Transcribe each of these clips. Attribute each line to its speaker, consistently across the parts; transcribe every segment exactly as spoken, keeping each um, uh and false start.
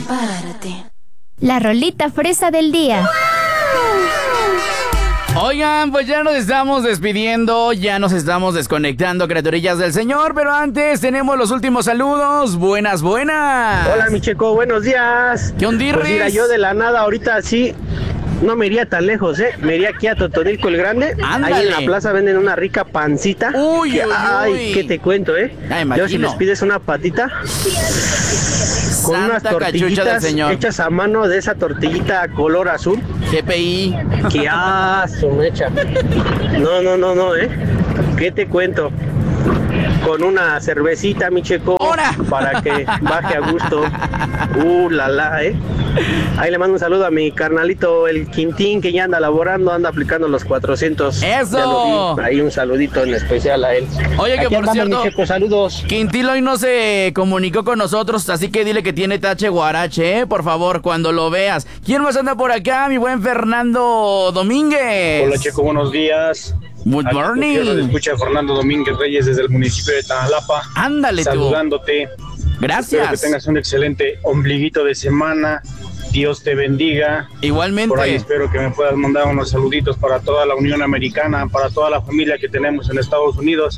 Speaker 1: Párate.
Speaker 2: La rolita fresa del día.
Speaker 3: Oigan, pues ya nos estamos despidiendo, ya nos estamos desconectando, criaturillas del Señor, pero antes tenemos los últimos saludos. Buenas, buenas.
Speaker 4: Hola, mi Checo, buenos días.
Speaker 3: ¿Qué ondirris?
Speaker 4: Pues mira, yo de la nada ahorita sí, no me iría tan lejos, ¿eh? Me iría aquí a Totonilco el Grande.
Speaker 3: Ándale.
Speaker 4: Ahí en la plaza venden una rica pancita.
Speaker 3: Uy,
Speaker 4: que,
Speaker 3: uy,
Speaker 4: ay,
Speaker 3: uy.
Speaker 4: ¿qué te cuento, eh?
Speaker 3: Ya
Speaker 4: Yo
Speaker 3: imagino.
Speaker 4: si les pides una patita con unas
Speaker 3: Santa cachucha del
Speaker 4: tortillitas
Speaker 3: Señor.
Speaker 4: hechas a mano de esa tortillita color azul.
Speaker 3: G P I.
Speaker 4: ¡Qué aso, mecha! No, no, no, no, ¿eh? ¿Qué te cuento? Con una cervecita, mi Checo,
Speaker 3: ¡Hora!
Speaker 4: para que baje a gusto. Uh, la, la, ¿eh? Ahí le mando un saludo a mi carnalito, el Quintín, que ya anda laborando, anda aplicando los cuatrocientos.
Speaker 3: ¡Eso!
Speaker 4: Ya lo vi. Ahí un saludito en especial a él.
Speaker 3: Oye, que
Speaker 4: Aquí
Speaker 3: por
Speaker 4: andamos,
Speaker 3: cierto,
Speaker 4: mi Checo, saludos.
Speaker 3: Quintil hoy no se comunicó con nosotros, así que dile que tiene tache guarache, ¿eh? Por favor, cuando lo veas. ¿Quién más anda por acá? Mi buen Fernando Domínguez.
Speaker 5: Hola, Checo, buenos días.
Speaker 3: Good
Speaker 5: Aquí
Speaker 3: morning.
Speaker 5: nos escucha Fernando Domínguez Reyes desde el municipio de Tanjalapa.
Speaker 3: Ándale tú.
Speaker 5: Saludándote.
Speaker 3: Gracias.
Speaker 5: Espero que tengas un excelente ombliguito de semana. Dios te bendiga.
Speaker 3: Igualmente.
Speaker 5: Por ahí espero que me puedas mandar unos saluditos para toda la Unión Americana, para toda la familia que tenemos en Estados Unidos.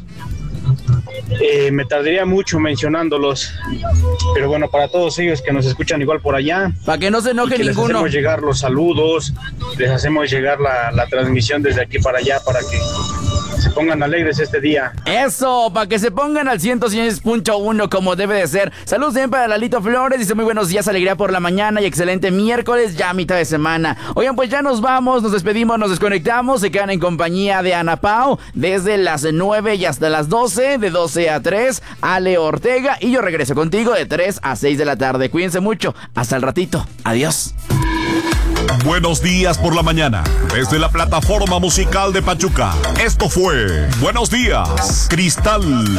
Speaker 5: Eh, me tardaría mucho mencionándolos, pero bueno, para todos ellos que nos escuchan igual por allá,
Speaker 3: para que no se enoje
Speaker 5: y que
Speaker 3: ninguno.
Speaker 5: les hacemos llegar los saludos, les hacemos llegar la, la transmisión desde aquí para allá para que se pongan alegres este día.
Speaker 3: Eso, para que se pongan al ciento seis punto uno como debe de ser. Saludos también para Lalito Flores, dice muy buenos días, alegría por la mañana y excelente miércoles, ya mitad de semana. Oigan, pues ya nos vamos, nos despedimos, nos desconectamos, se quedan en compañía de Ana Pau desde las nueve y hasta las doce, de doce a tres, Ale Ortega, y yo regreso contigo de tres a seis de la tarde. Cuídense mucho, hasta el ratito, adiós.
Speaker 6: Buenos días por la mañana, desde la plataforma musical de Pachuca. Esto fue Buenos Días, Cristal.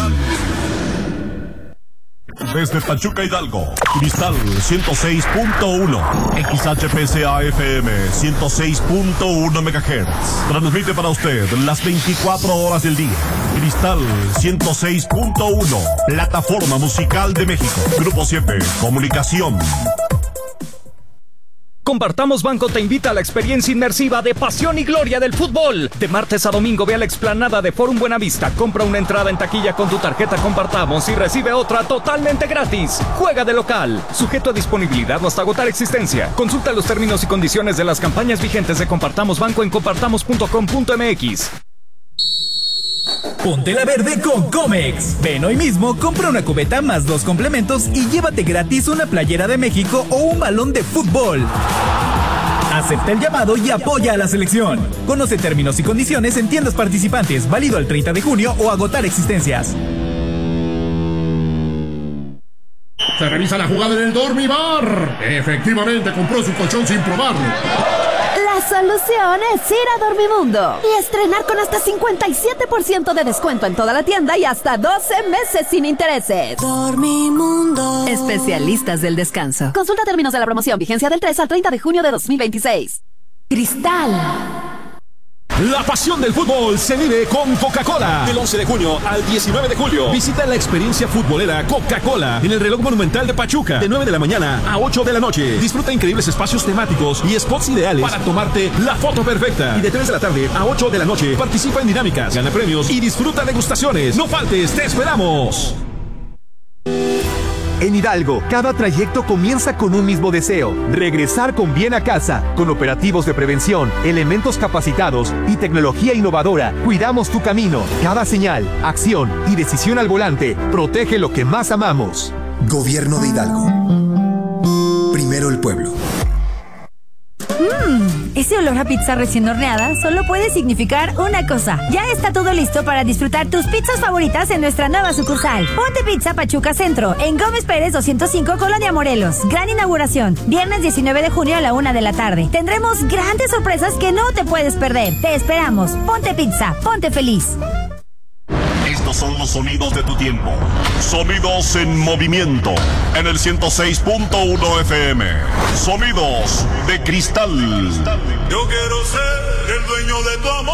Speaker 6: Desde Pachuca, Hidalgo, Cristal ciento seis punto uno, X H P C A F M ciento seis punto uno megahertz. Transmite para usted las veinticuatro horas del día. Cristal ciento seis punto uno, plataforma musical de México. Grupo siete, comunicación.
Speaker 7: Compartamos Banco te invita a la experiencia inmersiva de pasión y gloria del fútbol. De martes a domingo ve a la explanada de Forum Buenavista, compra una entrada en taquilla con tu tarjeta Compartamos y recibe otra totalmente gratis. Juega de local, sujeto a disponibilidad o hasta agotar existencia. Consulta los términos y condiciones de las campañas vigentes de Compartamos Banco en compartamos punto com punto m x.
Speaker 8: Ponte la verde con Comex. Ven hoy mismo, compra una cubeta más dos complementos y llévate gratis una playera de México o un balón de fútbol. Acepta el llamado y apoya a la selección. Conoce términos y condiciones en tiendas participantes, válido al treinta de junio o agotar existencias.
Speaker 9: Se revisa la jugada en el Dormibar. Efectivamente compró su colchón sin probarlo.
Speaker 10: La solución es ir a Dormimundo y estrenar con hasta cincuenta y siete por ciento de descuento en toda la tienda y hasta doce meses sin intereses.
Speaker 1: Dormimundo.
Speaker 10: Especialistas del descanso. Consulta términos de la promoción. Vigencia del tres al treinta de junio de dos mil veintiséis. Cristal.
Speaker 11: La pasión del fútbol se vive con Coca-Cola. Del once de junio al diecinueve de julio. Visita la experiencia futbolera Coca-Cola en el reloj monumental de Pachuca. De nueve de la mañana a ocho de la noche. Disfruta increíbles espacios temáticos y spots ideales para tomarte la foto perfecta. Y de tres de la tarde a ocho de la noche participa en dinámicas, gana premios y disfruta degustaciones. No faltes, te esperamos.
Speaker 12: En Hidalgo, cada trayecto comienza con un mismo deseo: regresar con bien a casa. Con operativos de prevención, elementos capacitados y tecnología innovadora, cuidamos tu camino. Cada señal, acción y decisión al volante protege lo que más amamos.
Speaker 13: Gobierno de Hidalgo. Primero el pueblo.
Speaker 14: Mmm, ese olor a pizza recién horneada solo puede significar una cosa. Ya está todo listo para disfrutar tus pizzas favoritas en nuestra nueva sucursal. Ponte Pizza Pachuca Centro, en Gómez Pérez doscientos cinco, Colonia Morelos. Gran inauguración, viernes diecinueve de junio a la una de la tarde. Tendremos grandes sorpresas que no te puedes perder. Te esperamos. Ponte Pizza, ponte feliz.
Speaker 6: Estos son los sonidos de tu tiempo. Sonidos en movimiento. En el ciento seis punto uno F M. Sonidos de Cristal.
Speaker 15: Yo quiero ser el dueño de tu amor.